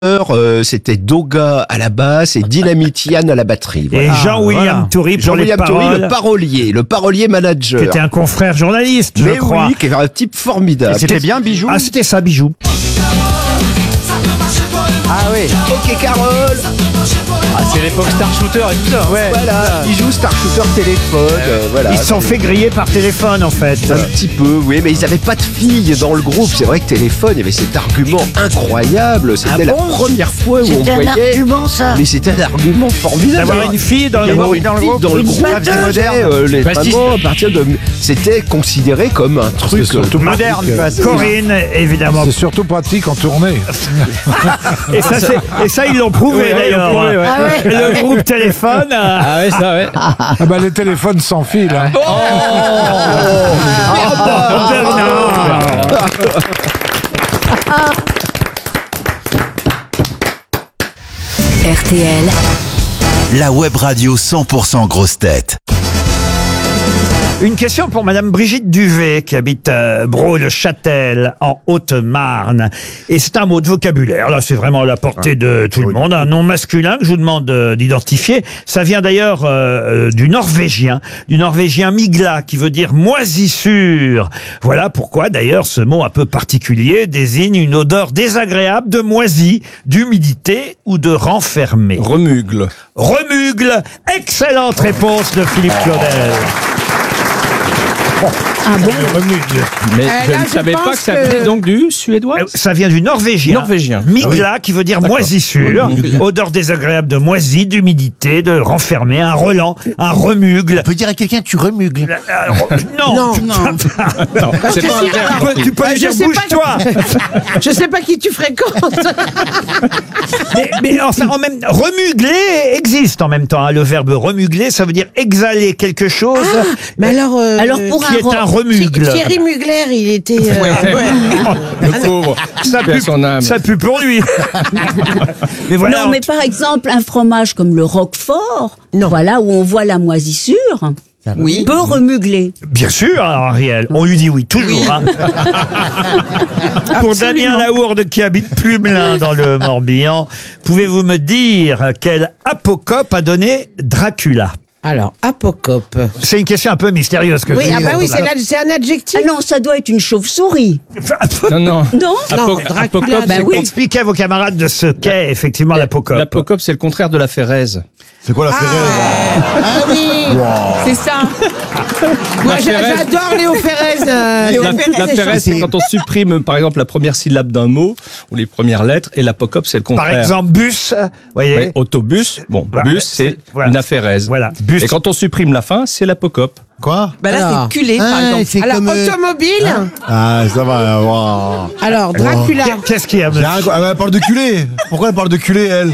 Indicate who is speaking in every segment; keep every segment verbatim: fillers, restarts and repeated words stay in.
Speaker 1: Euh, c'était Doga à la basse et Dynamite Yann à la batterie.
Speaker 2: Voilà. Et Jean-William voilà. Toury pour
Speaker 1: Jean-William
Speaker 2: les paroles.
Speaker 1: Toury, le parolier, le parolier manager.
Speaker 2: Qui était un confrère journaliste,
Speaker 1: Mais
Speaker 2: je crois.
Speaker 1: oui, qui était un type formidable.
Speaker 3: Et c'était bien Bijou.
Speaker 2: Ah, c'était ça, Bijou.
Speaker 3: Ah oui.
Speaker 1: Ok, Carole.
Speaker 3: Ah, c'est l'époque Star Shooter et tout ça. Ouais.
Speaker 1: Voilà, ils jouent Star Shooter téléphone. Euh, voilà.
Speaker 2: Ils se sont fait griller par téléphone, en fait.
Speaker 1: Un petit peu, oui, mais ils n'avaient pas de filles dans le groupe. C'est vrai que téléphone, il y avait cet argument incroyable. C'était
Speaker 4: Ah
Speaker 1: la
Speaker 4: bon
Speaker 1: première fois où on
Speaker 4: C'était un
Speaker 1: voyait.
Speaker 4: argument, ça.
Speaker 1: Mais c'était un argument formidable.
Speaker 2: D'avoir une fille dans le
Speaker 1: D'avoir
Speaker 2: groupe.
Speaker 1: une
Speaker 3: dans le
Speaker 1: fille
Speaker 3: groupe.
Speaker 1: dans le
Speaker 4: Une
Speaker 1: groupe.
Speaker 4: batteuse.
Speaker 1: C'était, euh, les
Speaker 3: Bah, si,
Speaker 1: vraiment, à partir de, c'était considéré comme un truc
Speaker 3: surtout
Speaker 1: euh,
Speaker 3: moderne,
Speaker 1: pratique.
Speaker 3: quoi. C'est-
Speaker 2: Corinne, évidemment.
Speaker 5: C'est surtout pratique en tournée.
Speaker 2: Et ça, c'est- et ça ils l'ont prouvé,
Speaker 3: Ouais,
Speaker 2: d'ailleurs.
Speaker 3: ils l'ont prouvé, ouais.
Speaker 4: Ah ouais.
Speaker 2: Le groupe téléphone. euh,
Speaker 3: Ah ouais, ça ouais.
Speaker 5: Ah bah les téléphones sans fil. Hein.
Speaker 2: Bernard.
Speaker 6: R T L,
Speaker 7: La web radio cent pour cent grosse tête.
Speaker 2: Une question pour Madame Brigitte Duvet, qui habite euh, Brault-le-Châtel, en Haute-Marne. Et c'est un mot de vocabulaire. Là, c'est vraiment à la portée de tout le monde. Un nom masculin que je vous demande euh, d'identifier. Ça vient d'ailleurs euh, euh, du norvégien, du norvégien migla, qui veut dire moisissure. Voilà pourquoi, d'ailleurs, ce mot un peu particulier désigne une odeur désagréable de moisi, d'humidité ou de renfermé.
Speaker 3: Remugle.
Speaker 2: Remugle. Excellente réponse de Philippe Claudel.
Speaker 4: Ah bon?
Speaker 3: Mais
Speaker 8: Euh,
Speaker 3: je
Speaker 8: là,
Speaker 3: ne
Speaker 8: je
Speaker 3: savais pas
Speaker 8: pense
Speaker 3: que ça
Speaker 8: que-
Speaker 3: venait donc du suédois.
Speaker 2: Euh, Ça vient du norvégien.
Speaker 3: Norvégien.
Speaker 2: Migla, qui veut dire moisissure. Odeur désagréable de moisi, d'humidité, de renfermé, un relent, un remugle.
Speaker 4: On peut dire à quelqu'un tu remugles.
Speaker 2: Euh, euh, non,
Speaker 8: Non,
Speaker 2: tu,
Speaker 8: non.
Speaker 3: Non, c'est pas un verbe.
Speaker 2: tu peux, tu peux
Speaker 8: Bah,
Speaker 2: lui
Speaker 8: je
Speaker 2: dire
Speaker 8: sais pas
Speaker 2: bouge-toi.
Speaker 8: Je sais pas qui tu fréquentes.
Speaker 2: mais, mais enfin, en même remugler existe en même temps. Hein. Le verbe remugler, ça veut dire exhaler quelque chose
Speaker 8: Mais alors, euh,
Speaker 4: Alors pour
Speaker 2: qui
Speaker 4: un
Speaker 2: est
Speaker 4: ro-
Speaker 2: un remugle.
Speaker 8: Thierry Mugler, il était. euh,
Speaker 3: Le pauvre.
Speaker 2: Ça
Speaker 3: Paix à
Speaker 2: pue,
Speaker 3: son âme.
Speaker 2: ça pue pour lui. mais voilà.
Speaker 9: Non, mais par exemple, un fromage comme le Roquefort,
Speaker 8: Non.
Speaker 9: voilà, où on voit la moisissure,
Speaker 8: Oui.
Speaker 9: peut remugler.
Speaker 2: Bien sûr, Ariel. On lui dit oui, toujours. Hein. Pour Damien Laourde, qui habite Plumelin, dans le Morbihan, pouvez-vous me dire quel apocope a donné Dracula?
Speaker 8: Alors, apocope.
Speaker 2: C'est une question un peu mystérieuse que
Speaker 8: Oui,
Speaker 2: je
Speaker 8: ah
Speaker 2: vous
Speaker 8: bah oui,
Speaker 2: pose.
Speaker 8: c'est la- c'est un adjectif.
Speaker 9: Ah non, ça doit être une chauve-souris.
Speaker 3: Non, non.
Speaker 9: Non?
Speaker 8: Non,
Speaker 3: Apo-
Speaker 8: Dracula,
Speaker 3: Apocope,
Speaker 9: bah
Speaker 3: c'est-
Speaker 9: oui.
Speaker 2: Expliquez à vos camarades de ce qu'est effectivement l'apocope.
Speaker 3: L'apocope, c'est le contraire de la Férèse.
Speaker 5: C'est quoi la
Speaker 8: Ah oui, c'est ça. Moi, j'a-
Speaker 3: Férez.
Speaker 8: j'adore Léo Ferrez. euh, Léo
Speaker 3: La,
Speaker 8: Ferrez
Speaker 3: la
Speaker 8: est
Speaker 3: Férèse, c'est
Speaker 8: chanté.
Speaker 3: quand on supprime, par exemple, la première syllabe d'un mot ou les premières lettres, et l'apocope, c'est le
Speaker 2: Par
Speaker 3: contraire.
Speaker 2: exemple, bus, vous voyez.
Speaker 3: Ouais, autobus, bon,
Speaker 2: Voilà,
Speaker 3: bus, c'est
Speaker 2: voilà.
Speaker 3: une aphérèse.
Speaker 2: Voilà, bus.
Speaker 3: Et quand on supprime la fin, c'est l'apocope.
Speaker 5: Quoi?
Speaker 10: Bah là,
Speaker 8: Alors.
Speaker 10: c'est culé, par
Speaker 4: Ah,
Speaker 10: exemple.
Speaker 4: c'est
Speaker 8: Alors,
Speaker 4: comme. euh,
Speaker 8: automobile.
Speaker 5: Ah, ça va. Wow.
Speaker 8: Alors, Dracula.
Speaker 2: Qu'est-ce qu'il y a,
Speaker 5: J'ai
Speaker 2: monsieur?
Speaker 5: rien- ah, Elle parle de culé. Pourquoi elle parle de culé, elle?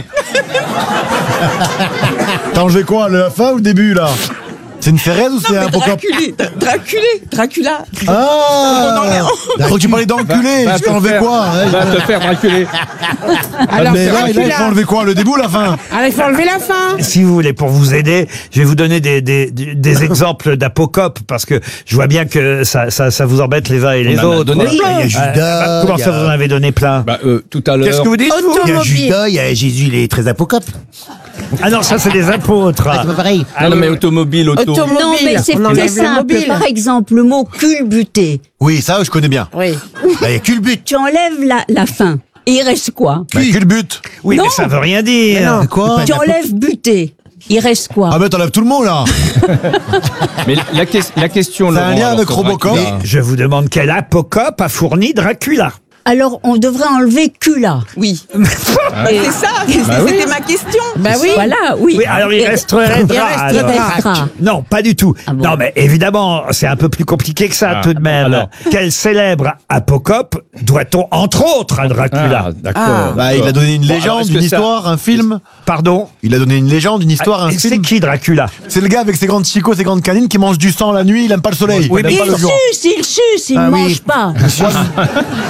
Speaker 5: T'as enlevé quoi? La fin ou le début, là? C'est une Férèse ou c'est un apocope?
Speaker 10: Draculé, Draculé, Dracula.
Speaker 5: Ah! J'ai cru que tu parlais d'enculé.
Speaker 3: Va
Speaker 5: Je t'ai
Speaker 3: te
Speaker 5: enlevé
Speaker 3: faire-
Speaker 5: quoi? hein?
Speaker 3: Va te faire draculer.
Speaker 8: Alors,
Speaker 5: Mais là, là, il faut
Speaker 8: Dracula.
Speaker 5: enlever quoi? Le début ou la fin?
Speaker 8: Alors, il faut enlever la fin.
Speaker 2: Si vous voulez, pour vous aider, je vais vous donner des, des, des, des exemples d'apocope, parce que je vois bien que ça, ça, ça vous embête les uns et les
Speaker 3: en a
Speaker 2: autres.
Speaker 3: donné
Speaker 4: Oui, il y a Judas.
Speaker 2: Euh, comment
Speaker 4: il y
Speaker 2: ça,
Speaker 4: a-
Speaker 2: vous en avez donné plein?
Speaker 3: Bah, euh, tout à
Speaker 2: Qu'est-ce
Speaker 3: l'heure.
Speaker 2: que vous dites, vous?
Speaker 4: Il y a
Speaker 8: Automobile.
Speaker 4: Judas, il y a Jésus, il est très apocope.
Speaker 2: Ah non, ça, c'est des apôtres.
Speaker 4: Ah, c'est pas pareil.
Speaker 3: Non, non, mais automobile, auto.
Speaker 8: Automobile.
Speaker 9: Non, mais c'est
Speaker 8: On
Speaker 9: très
Speaker 8: enlève le
Speaker 9: simple.
Speaker 8: mobile.
Speaker 9: Par exemple, le mot culbuter.
Speaker 5: Oui, ça, je connais bien.
Speaker 8: Oui.
Speaker 5: Bah, il y a culbut.
Speaker 9: Tu enlèves la, la fin. Et il reste quoi?
Speaker 5: Bah, culbut.
Speaker 2: Oui,
Speaker 9: Non.
Speaker 2: mais ça veut rien dire.
Speaker 4: C'est quoi?
Speaker 9: Tu enlèves buter. Il reste quoi?
Speaker 5: Ah, mais t'enlèves tout le monde, là.
Speaker 3: Mais la, que- la question,
Speaker 5: C'est un
Speaker 3: Laurent,
Speaker 5: lien
Speaker 3: alors,
Speaker 5: avec
Speaker 3: sur
Speaker 5: Robocop.
Speaker 3: Dracula.
Speaker 2: Je vous demande quel apocope a fourni Dracula?
Speaker 9: Alors, on devrait enlever cula.
Speaker 10: Oui.
Speaker 3: Ah.
Speaker 10: C'est ça, c'est-
Speaker 3: Bah oui.
Speaker 10: c'était ma question.
Speaker 8: Bah oui.
Speaker 9: Voilà, oui.
Speaker 2: Oui, alors il
Speaker 9: Et-
Speaker 2: resterait
Speaker 8: Il
Speaker 2: Dra,
Speaker 8: reste
Speaker 2: alors.
Speaker 9: Dra.
Speaker 2: Non, pas du tout.
Speaker 9: Ah bon.
Speaker 2: Non, mais évidemment, c'est un peu plus compliqué que ça
Speaker 3: Ah,
Speaker 2: tout de même.
Speaker 3: alors.
Speaker 2: Quel célèbre apocope doit-on, entre autres, à Dracula?
Speaker 3: Ah, d'accord.
Speaker 10: Ah.
Speaker 5: Bah, il a donné une
Speaker 3: Bon, alors,
Speaker 5: légende,
Speaker 3: est-ce
Speaker 5: une
Speaker 3: que ça-
Speaker 5: histoire, un film.
Speaker 2: Pardon?
Speaker 5: Il a donné une légende, une histoire, un
Speaker 2: Ah, C'est
Speaker 5: film.
Speaker 2: qui Dracula?
Speaker 5: C'est le gars avec ses grandes chicots, ses grandes canines qui mange du sang la nuit, il aime pas le soleil.
Speaker 2: Oui,
Speaker 5: il
Speaker 2: mais
Speaker 5: aime pas
Speaker 9: Il
Speaker 5: le jour.
Speaker 9: suce, il suce, il
Speaker 5: Ah
Speaker 9: ne
Speaker 5: oui.
Speaker 9: mange pas.
Speaker 3: C'est une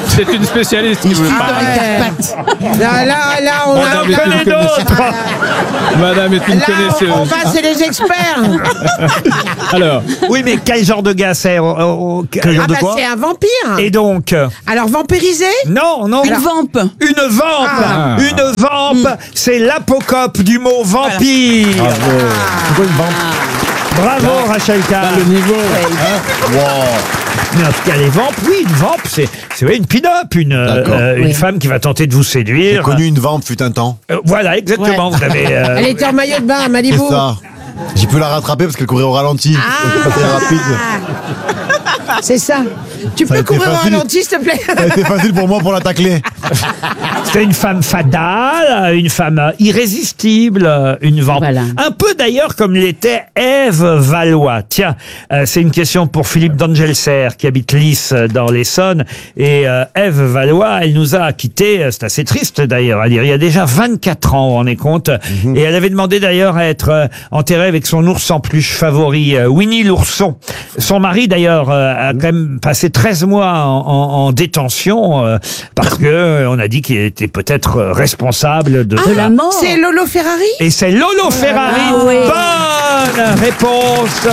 Speaker 3: spécialiste qui vous parle.
Speaker 8: Ouais. Là, là, là, on a
Speaker 3: Madame est
Speaker 8: encore-
Speaker 3: une connaisseuse. Madame est une
Speaker 8: Là, on, on
Speaker 3: connaisseuse.
Speaker 8: va, c'est les experts.
Speaker 3: Alors,
Speaker 2: Oui, mais quel genre de gars c'est oh, oh, oh,
Speaker 8: Ah bah, c'est un vampire.
Speaker 2: Et donc euh,
Speaker 8: Alors, vampirisé.
Speaker 2: Non, non.
Speaker 10: Une vampe.
Speaker 2: Une vampe
Speaker 3: Ah.
Speaker 2: Une vampe C'est l'apocope du mot vampire.
Speaker 5: Pourquoi une vampe
Speaker 2: Bravo, Rachel Kahn.
Speaker 3: le niveau.
Speaker 2: Mais en tout cas, les vampes, oui, une vampe, c'est c'est ouais, une pin-up, une, euh,
Speaker 5: D'accord.
Speaker 2: euh, une
Speaker 9: Oui.
Speaker 2: femme qui va tenter de vous
Speaker 5: J'ai
Speaker 2: séduire.
Speaker 5: connu une vampe fut un temps.
Speaker 2: Euh, voilà, exactement.
Speaker 8: Ouais.
Speaker 2: Vous avez. euh,
Speaker 8: Elle était en maillot de bain à Malibu.
Speaker 5: C'est ça. J'ai pu la rattraper parce qu'elle courait au ralenti.
Speaker 8: Ah.
Speaker 5: C'était rapide.
Speaker 8: C'est ça. Tu
Speaker 5: Ça a
Speaker 8: peux
Speaker 5: été
Speaker 8: courir au
Speaker 5: facile.
Speaker 8: ralenti, s'il te plaît.
Speaker 5: Ça a été facile pour moi pour la tacler.
Speaker 2: C'est une femme fatale, une femme irrésistible, une vampe.
Speaker 9: Voilà.
Speaker 2: Un peu d'ailleurs comme l'était Ève Valois. Tiens, euh, c'est une question pour Philippe d'Angelser qui habite Lys euh, dans l'Essonne. Et euh, Ève Valois, elle nous a quittés, euh, c'est assez triste d'ailleurs à dire, il y a déjà vingt-quatre ans, on est compte. Et elle avait demandé d'ailleurs à être euh, enterrée avec son ours en peluche favori, euh, Winnie l'ourson. Son mari d'ailleurs euh, a quand même passé treize mois en, en- en détention euh, parce que euh, on a dit qu'il était peut-être euh, responsable de,
Speaker 9: De la mort.
Speaker 8: C'est Lolo Ferrari.
Speaker 2: et c'est Lolo Ferrari.
Speaker 9: Ah oui.
Speaker 2: Bonne réponse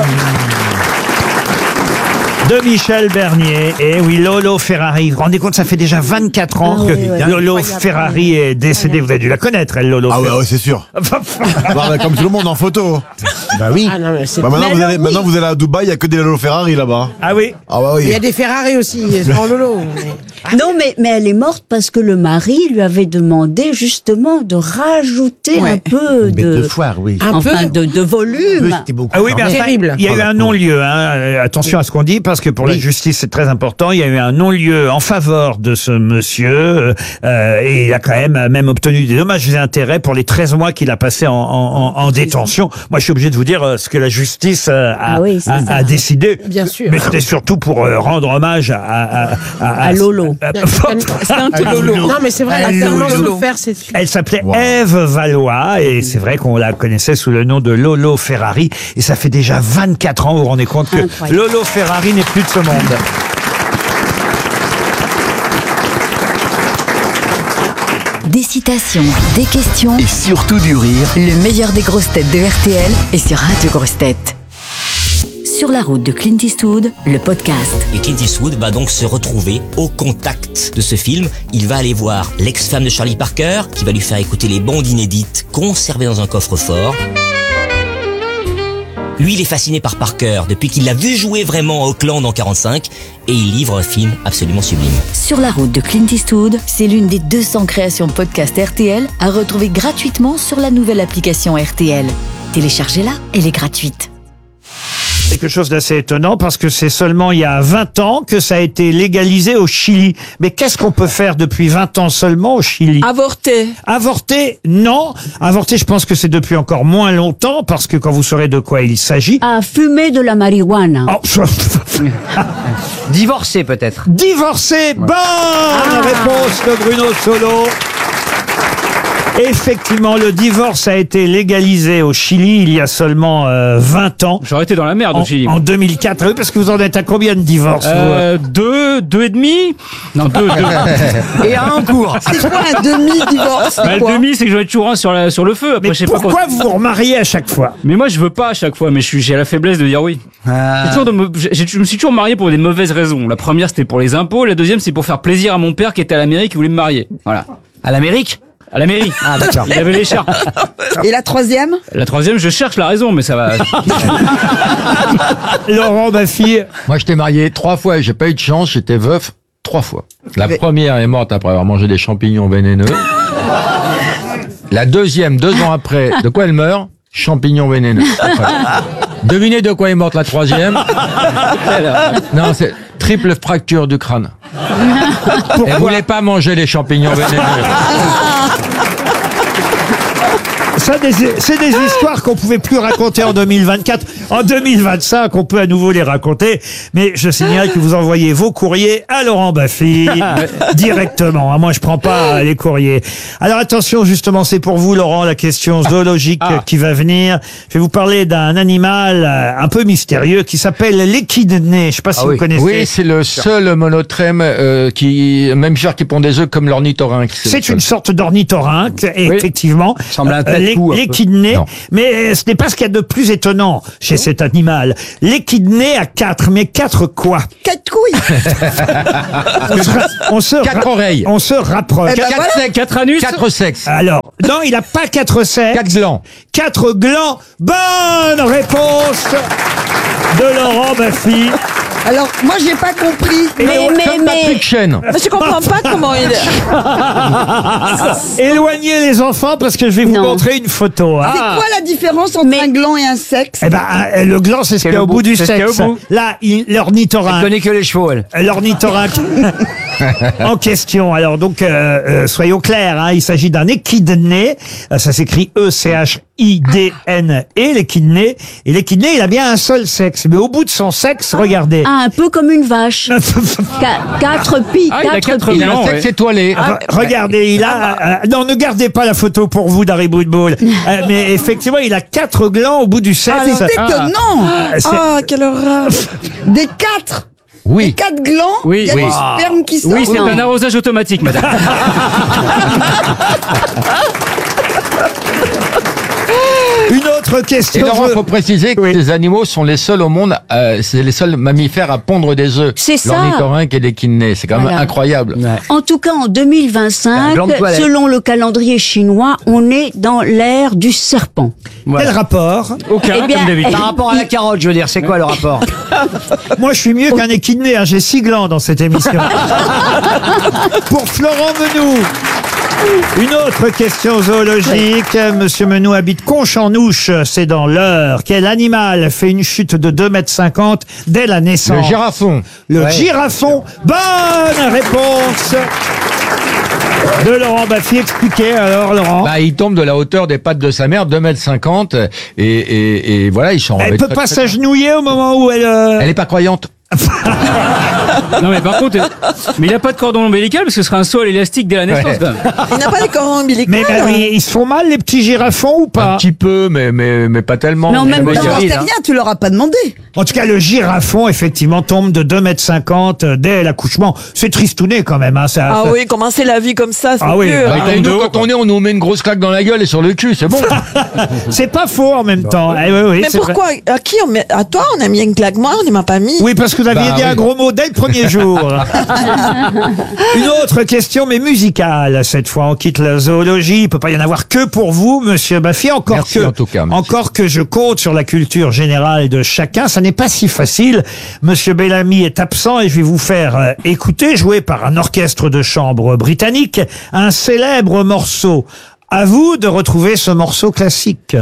Speaker 2: de Michel Bernier. Et oui, Lolo Ferrari. Vous vous rendez compte, ça fait déjà vingt-quatre ans
Speaker 9: Ah
Speaker 2: que
Speaker 9: oui, ouais.
Speaker 2: Lolo Ferrari est décédée. Vous avez dû la connaître, elle, Lolo
Speaker 5: Ah ouais,
Speaker 2: Ferrari.
Speaker 5: ouais, c'est sûr. Bah, bah, comme tout le monde en photo.
Speaker 4: Bah oui.
Speaker 8: Ah non, mais c'est.
Speaker 5: Bah, maintenant,
Speaker 9: Mais
Speaker 5: vous
Speaker 9: alors,
Speaker 5: allez,
Speaker 9: oui.
Speaker 5: maintenant vous allez à Dubaï, il y a que des Lolo Ferrari là-bas.
Speaker 2: Ah oui.
Speaker 5: Ah bah
Speaker 8: Il y
Speaker 5: oui.
Speaker 8: a des Ferrari aussi, sans Lolo.
Speaker 9: Non, mais, mais elle est morte parce que le mari lui avait demandé justement de rajouter
Speaker 10: Ouais.
Speaker 9: un peu
Speaker 4: Bête de
Speaker 9: de,
Speaker 4: foire, oui.
Speaker 8: Un
Speaker 9: enfin,
Speaker 8: peu.
Speaker 9: de, de volume.
Speaker 4: C'était beaucoup.
Speaker 2: Ah oui, mais enfin,
Speaker 8: Terrible.
Speaker 2: il y a eu un non-lieu. Hein. Euh, Attention à ce qu'on dit, parce que pour la justice, c'est très important. Il y a eu un non-lieu en faveur de ce monsieur, euh, et il a quand même même obtenu des dommages et intérêts pour les treize mois qu'il a passé en, en, en, en détention. Moi, je suis obligé de vous dire euh, ce que la justice euh, a,
Speaker 9: Ah oui, c'est
Speaker 2: a,
Speaker 9: ça.
Speaker 2: a décidé.
Speaker 8: Bien sûr.
Speaker 2: Mais c'était surtout pour euh, rendre hommage à, à, à,
Speaker 9: À Lolo.
Speaker 2: à-
Speaker 10: C'est un peu Lolo.
Speaker 8: Non, mais c'est vrai, elle a tellement
Speaker 10: Lolo.
Speaker 8: souffert cette fille.
Speaker 2: Elle s'appelait
Speaker 5: Wow.
Speaker 2: Ève Valois et c'est vrai qu'on la connaissait sous le nom de Lolo Ferrari et ça fait déjà vingt-quatre ans, vous vous rendez compte que
Speaker 9: Incroyable.
Speaker 2: Lolo Ferrari n'est plus de ce monde.
Speaker 6: Des citations, des questions,
Speaker 7: Et surtout du rire.
Speaker 6: le meilleur des grosses têtes de R T L est sur Radio Grosses Têtes. Sur la route de Clint Eastwood, le podcast.
Speaker 11: Et Clint Eastwood va donc se retrouver au contact de ce film. Il va aller voir l'ex-femme de Charlie Parker, qui va lui faire écouter les bandes inédites conservées dans un coffre-fort. Lui, il est fasciné par Parker depuis qu'il l'a vu jouer vraiment à Auckland en quarante-cinq, et il livre un film absolument sublime.
Speaker 6: Sur la route de Clint Eastwood, c'est l'une des deux cents créations podcast R T L à retrouver gratuitement sur la nouvelle application R T L. Téléchargez-la, elle est gratuite.
Speaker 2: Quelque chose d'assez étonnant parce que c'est seulement il y a vingt ans que ça a été légalisé au Chili. Mais qu'est-ce qu'on peut faire depuis vingt ans seulement au Chili?
Speaker 10: Avorté.
Speaker 2: Avorter, non. Avorter, je pense que c'est depuis encore moins longtemps parce que quand vous saurez de quoi il s'agit...
Speaker 9: À fumer de la marijuana.
Speaker 2: Oh,
Speaker 12: Divorcé peut-être.
Speaker 2: divorcer, bonne réponse de Bruno Solo. Effectivement, le divorce a été légalisé au Chili il y a seulement euh, vingt ans.
Speaker 3: J'aurais été dans la merde
Speaker 2: En,
Speaker 3: au Chili.
Speaker 2: en deux mille quatre. Ah oui, parce que vous en êtes à combien de divorces vous
Speaker 3: Euh, deux, deux et demi. Non, deux, deux.
Speaker 12: Et un cours.
Speaker 10: C'est quoi un demi-divorce?
Speaker 3: Bah, le demi, c'est que je vais être toujours un sur, la, sur le feu. Après,
Speaker 2: Mais
Speaker 3: je sais pas
Speaker 2: pourquoi
Speaker 3: quoi.
Speaker 2: vous vous remariez à chaque fois?
Speaker 3: Mais moi, je veux pas à chaque fois, mais je suis, j'ai la faiblesse de dire oui. J'ai toujours de me, j'ai- je me suis toujours marié pour des mauvaises raisons. La première, c'était pour les impôts. La deuxième, c'est pour faire plaisir à mon père qui était à l'Amérique et voulait me marier. Voilà.
Speaker 12: À l'Amérique.
Speaker 3: À la mairie.
Speaker 12: Ah d'accord.
Speaker 3: Il avait l'écharpe.
Speaker 10: Et la troisième?
Speaker 3: La troisième, je cherche la raison, mais ça va.
Speaker 2: Laurent, ma fille.
Speaker 13: Moi, je t'ai marié trois fois et j'ai pas eu de chance, j'étais veuf trois fois. La première est morte après avoir mangé des champignons vénéneux. La deuxième, deux ans après, de quoi elle meurt? Champignons vénéneux. Après. Devinez de quoi est morte la troisième? Non, c'est triple fracture du crâne. Elle voulait pas manger les champignons vénéneux.
Speaker 2: ça, des- c'est des histoires qu'on pouvait plus raconter en deux mille vingt-quatre. En deux mille vingt-cinq, on peut à nouveau les raconter. Mais je signale que vous envoyez vos courriers à Laurent Baffy directement. Ah, moi, je prends pas les courriers. Alors attention, justement, c'est pour vous, Laurent, la question zoologique
Speaker 3: Ah.
Speaker 2: qui va venir. Je vais vous parler d'un animal euh, un peu mystérieux qui s'appelle l'échidné. Je sais pas si vous connaissez.
Speaker 13: Oui, c'est le seul monotrème euh, qui, même genre qui pond des œufs comme l'ornithorynque.
Speaker 2: C'est une sorte d'ornithorynque, et
Speaker 3: Oui.
Speaker 2: effectivement,
Speaker 3: Ressemble à un
Speaker 2: euh, l'é-
Speaker 3: tatou, un peu.
Speaker 2: l'échidné,
Speaker 13: Non.
Speaker 2: mais ce n'est pas ce qu'il y a de plus étonnant chez cet animal. L'échidné a quatre, mais quatre quoi?
Speaker 10: Quatre couilles.
Speaker 2: on se, ra- on se
Speaker 13: Quatre
Speaker 2: ra-
Speaker 13: oreilles.
Speaker 2: On se rapproche.
Speaker 10: Eh ben
Speaker 13: Quatre,
Speaker 10: voilà.
Speaker 13: sexes.
Speaker 3: Quatre anus.
Speaker 13: Quatre sexes.
Speaker 2: Alors, non, il n'a pas quatre sexes.
Speaker 13: Quatre glands.
Speaker 2: Quatre glands. Bonne réponse de Laurent Baffy.
Speaker 10: Alors, moi, j'ai pas compris.
Speaker 2: Et
Speaker 10: Mais, mais,
Speaker 13: Comme Patrick
Speaker 10: mais.
Speaker 13: Chen.
Speaker 10: Mais je comprends pas comment il est.
Speaker 2: Éloignez les enfants parce que je vais vous
Speaker 9: Non.
Speaker 2: montrer une photo. hein.
Speaker 10: C'est quoi la différence entre un gland et un sexe?
Speaker 2: Eh ben, euh, le gland, c'est ce qu'il y a au bout du
Speaker 3: C'est ce qu'il y a au
Speaker 2: sexe.
Speaker 3: bout.
Speaker 2: Là, il- l'ornithorynque.
Speaker 3: que les chevaux, elle.
Speaker 2: L'ornithorynque en question. Alors donc, euh, euh, soyons clairs, hein, il s'agit d'un échidné. Euh, Ça s'écrit E C H I D N E, l'échidné. Et l'échidné, il a bien un seul sexe. Mais au bout de son sexe, regardez.
Speaker 9: Ah, un peu comme une vache. Qua- quatre pieds,
Speaker 3: Ah, il a
Speaker 9: quatre
Speaker 3: quatre
Speaker 9: pieds.
Speaker 13: Il a un
Speaker 3: glands,
Speaker 13: sexe
Speaker 3: ouais.
Speaker 13: étoilé.
Speaker 2: Re- regardez, il a... euh, non, ne gardez pas la photo pour vous, Dari Boudboul. Euh, mais effectivement, il a quatre glands au bout du sexe.
Speaker 10: Ah, c'est étonnant.
Speaker 2: c'est-
Speaker 10: Ah, quelle horreur. Des quatre.
Speaker 13: Oui.
Speaker 10: Des quatre glands.
Speaker 3: Oui.
Speaker 10: Il y a
Speaker 3: Oui.
Speaker 10: du sperme qui sort.
Speaker 3: Oui, c'est
Speaker 9: Non.
Speaker 3: un arrosage automatique, madame.
Speaker 2: Une autre
Speaker 13: Et
Speaker 2: question.
Speaker 13: Laurent,
Speaker 2: je-
Speaker 13: faut préciser que
Speaker 2: Oui.
Speaker 13: ces animaux sont les seuls au monde, euh, c'est les seuls mammifères à pondre des œufs.
Speaker 9: C'est ça.
Speaker 13: L'ornithorynque et l'échidné, c'est quand même
Speaker 9: Voilà.
Speaker 13: incroyable.
Speaker 9: En tout cas, en deux mille vingt-cinq,
Speaker 3: Un gland de toilette.
Speaker 9: selon le calendrier chinois, on est dans l'ère du serpent.
Speaker 2: Quel rapport?
Speaker 3: Aucun,
Speaker 9: Eh bien,
Speaker 3: comme d'habitude.
Speaker 9: Par rapport à la
Speaker 3: carotte, je veux dire, c'est quoi le rapport?
Speaker 2: Moi, je suis mieux qu'un échidné. Hein. J'ai six glands dans cette émission. Pour Florent Menou. Une autre question zoologique. Monsieur Menou habite Conche-en-Ouche, c'est dans l'Eure. Quel animal fait une chute de deux mètres cinquante dès la naissance?
Speaker 13: Le girafon.
Speaker 2: Le girafon. Bonne réponse de Laurent Baffy. Expliquez alors, Laurent.
Speaker 13: Bah, il tombe de la hauteur des pattes de sa mère, deux mètres cinquante, et, et, et voilà, il s'en
Speaker 2: Elle
Speaker 13: remet
Speaker 2: peut
Speaker 13: très,
Speaker 2: pas
Speaker 13: très bien.
Speaker 2: s'agenouiller au moment où elle... euh,
Speaker 13: Elle est pas croyante.
Speaker 3: Non, mais par contre, euh, mais il a pas de cordon ombilical parce que ce serait un saut à l'élastique dès la naissance,
Speaker 13: Ouais.
Speaker 3: quand même.
Speaker 10: Il n'a pas les cordons ombilicaux.
Speaker 2: Mais bah, oui, ils se font mal, les petits girafons, ou
Speaker 13: Un
Speaker 2: pas?
Speaker 13: petit peu, mais, mais, mais pas tellement.
Speaker 9: Mais en même
Speaker 13: Mais
Speaker 9: temps,
Speaker 10: Non,
Speaker 13: il y
Speaker 10: c'est
Speaker 13: a-
Speaker 10: rien, tu leur as pas demandé.
Speaker 2: En tout cas, le girafon, effectivement, tombe de deux mètres cinquante dès l'accouchement. C'est tristouné quand même. Hein, ça,
Speaker 10: Ah
Speaker 2: ça-
Speaker 10: oui, commencer la vie comme ça, c'est
Speaker 2: Ah oui,
Speaker 10: dur.
Speaker 2: bah,
Speaker 13: Bah, et nous, quand on est, on nous met une grosse claque dans la gueule et sur le cul, c'est bon.
Speaker 2: C'est pas faux en même temps. Eh oui, oui,
Speaker 10: Mais
Speaker 2: c'est vrai.
Speaker 10: pourquoi À qui on met... À toi, on a mis une claque. Moi, on ne m'a pas mis.
Speaker 2: Oui, parce que vous aviez
Speaker 13: Bah,
Speaker 2: dit un
Speaker 13: oui.
Speaker 2: gros mot dès le premier jour. Une autre question, mais musicale. Cette fois, on quitte la zoologie. Il peut pas y en avoir que pour vous, monsieur Baffy. Encore
Speaker 13: Merci,
Speaker 2: que,
Speaker 13: en tout cas, merci.
Speaker 2: encore que je compte sur la culture générale de chacun. Ça n'est pas si facile. Monsieur Bellamy est absent et je vais vous faire euh, écouter, joué par un orchestre de chambre britannique, un célèbre morceau. À vous de retrouver ce morceau classique.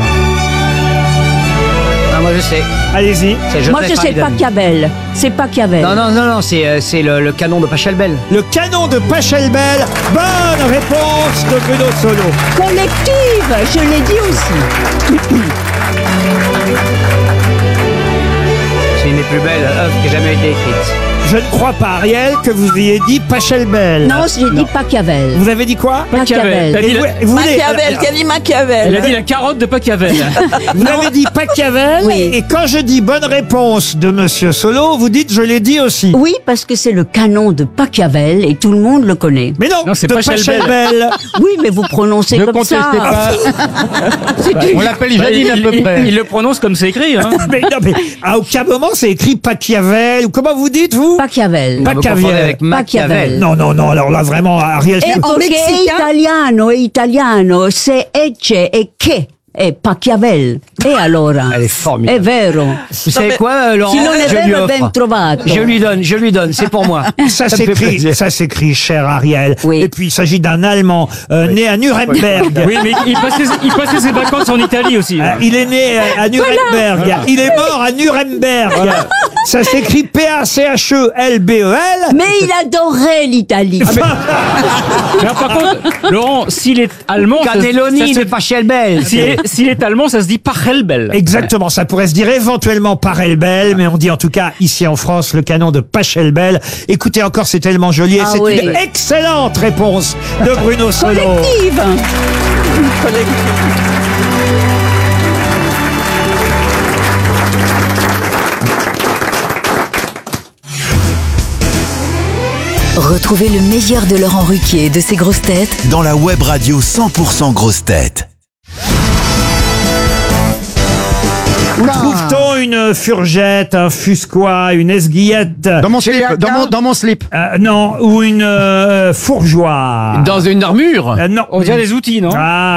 Speaker 12: Ah, moi je sais.
Speaker 2: Allez-y.
Speaker 12: C'est
Speaker 9: Moi,
Speaker 12: Joseph
Speaker 9: je sais
Speaker 12: Haydn.
Speaker 9: Pachelbel. C'est Pachelbel.
Speaker 12: Non, non, non, non, c'est euh, c'est le, le canon de Pachelbel.
Speaker 2: Le canon de Pachelbel. Bonne réponse de Bruno Solo.
Speaker 9: Collective, je l'ai dit aussi.
Speaker 12: C'est une des plus belles œuvres qui a jamais été écrite.
Speaker 2: Je ne crois pas, Ariel, que vous ayez dit Pachelbel.
Speaker 9: Non, j'ai dit Pachelbel.
Speaker 2: Vous avez dit quoi?
Speaker 3: Machiavel. T'as
Speaker 2: Et
Speaker 3: dit
Speaker 2: vous,
Speaker 3: la-
Speaker 2: vous voulez-
Speaker 10: Machiavel, qu'a dit
Speaker 3: Elle
Speaker 10: Machiavel.
Speaker 3: a dit la carotte de Machiavel.
Speaker 2: Vous avez dit Machiavel,
Speaker 9: Oui.
Speaker 2: et quand je dis bonne réponse de Monsieur Solo, vous dites je l'ai dit aussi.
Speaker 9: Oui, parce que c'est le canon de Pachelbel et tout le monde le connaît.
Speaker 2: Mais non,
Speaker 3: Non, c'est
Speaker 2: de
Speaker 3: Pachelbel.
Speaker 2: Pachelbel.
Speaker 9: Oui, mais vous prononcez
Speaker 13: Ne
Speaker 9: comme ça.
Speaker 13: contestez pas. On l'appelle Janine à
Speaker 3: il,
Speaker 13: peu
Speaker 3: il-
Speaker 13: près.
Speaker 3: il le prononce comme c'est écrit. Hein.
Speaker 2: mais non, mais à aucun moment c'est écrit Machiavel. Ou comment vous dites vous?
Speaker 9: Pachelbel.
Speaker 12: Vous me confondez
Speaker 2: Machiavel.
Speaker 12: avec Machiavel.
Speaker 2: Non, non, non. Alors là vraiment, Ariel.
Speaker 10: Et
Speaker 2: c'est-
Speaker 10: en
Speaker 9: Perché è
Speaker 10: mexicain
Speaker 9: italiano, è italiano, se ecce e che è Pachelbel. E allora?
Speaker 12: Elle est formidable.
Speaker 9: È vero.
Speaker 12: Vous savez quoi, euh, Laurent
Speaker 9: Si non è
Speaker 12: Je lui
Speaker 9: vero,
Speaker 12: offre.
Speaker 9: ben trovato.
Speaker 12: Je lui donne, je lui donne, c'est pour moi.
Speaker 2: Ça
Speaker 12: me fait
Speaker 2: s'écrit,
Speaker 12: plaisir.
Speaker 2: ça s'écrit, cher Ariel.
Speaker 9: Oui.
Speaker 2: Et puis il s'agit d'un Allemand euh, né à Nuremberg.
Speaker 3: Oui, mais il passait, il passait ses vacances en Italie aussi.
Speaker 2: Euh, il est né euh, à Nuremberg. Il est mort à Nuremberg. Ça s'écrit P A C H E L B E L.
Speaker 9: Mais il adorait l'Italie.
Speaker 3: Alors, par contre, Laurent, s'il est allemand, ça se-
Speaker 12: Cannelloni,
Speaker 3: ça se-
Speaker 12: n'est pas Chelbel.
Speaker 3: S'il est, s'il est allemand, ça se dit Pachelbel.
Speaker 2: Exactement, ça pourrait se dire éventuellement Pachelbel, mais on dit en tout cas ici en France le canon de Pachelbel. Écoutez encore, c'est tellement joli et
Speaker 9: Ah
Speaker 2: c'est
Speaker 9: oui.
Speaker 2: une excellente réponse de Bruno Solo.
Speaker 9: Collective.
Speaker 6: Retrouvez le meilleur de Laurent Ruquier et de ses grosses têtes
Speaker 7: Dans la web radio cent pour cent grosses têtes.
Speaker 2: Où trouve-t-on une furgette, un fusquois, une esguillette?
Speaker 5: Dans mon slip, dans mon, dans mon slip.
Speaker 2: Euh, non, ou une euh, fourgeoire.
Speaker 12: Dans une armure.
Speaker 2: Euh, non.
Speaker 3: On dirait des outils, non?
Speaker 2: Ah,